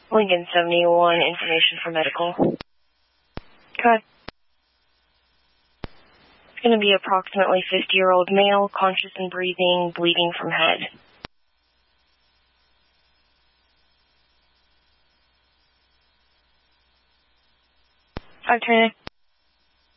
Lincoln 71, information for medical. Okay. It's going to be approximately 50-year-old male, conscious and breathing, bleeding from head. Okay.